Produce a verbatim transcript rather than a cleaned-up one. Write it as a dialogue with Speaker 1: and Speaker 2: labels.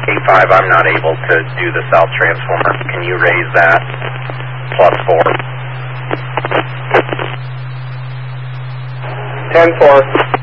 Speaker 1: K five, I'm not able to do the south transformer. Can you raise that? Plus four.
Speaker 2: ten four.